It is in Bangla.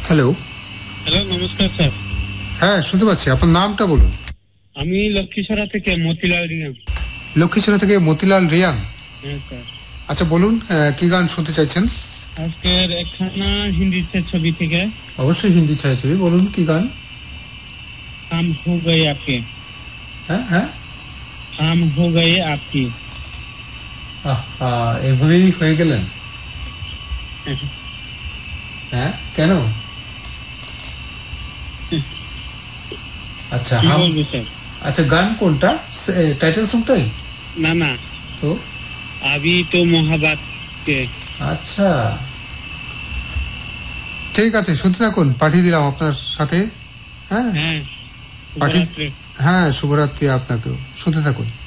হ্যালো। হ্যালো, নমস্কার স্যার। হ্যাঁ, শুনতে পাচ্ছি। আপনার নামটা বলুন। আমি লক্ষ্মীছড়া থেকে মতিলাল রিয়াং। লক্ষ্মীছড়া থেকে মতিলাল রিয়াং। হ্যাঁ স্যার। আচ্ছা বলুন, কি গান শুনতে চাইছেন? আজকের একখানা হিন্দি ছবি থেকে। অবশ্যই হিন্দি চাইছি, বলুন কি গান? হাম হো গয়ে আপকে। হ্যাঁ হ্যাঁ, হাম হো গয়ে আপকি। এভাবেই হয়ে গেলেন? হ্যাঁ, কেন? আচ্ছা কি বলবো স্যার? আচ্ছা, গান কোনটা? টাইটেল সংটাই? না না, তো আবি তো মোহাবাত কে। আচ্ছা, ঠিক আছে, শুনতে থাকুন, পাঠিয়ে দিলাম আপনার সাথে। হ্যাঁ হ্যাঁ, পাঠিয়ে। হ্যাঁ, শুভরাত্রি আপনাকেও, শুনতে থাকুন।